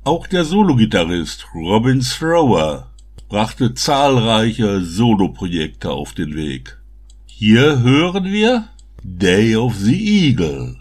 Auch der Sologitarrist Robin Thrower brachte zahlreiche Soloprojekte auf den Weg. Hier hören wir Day of the Eagle.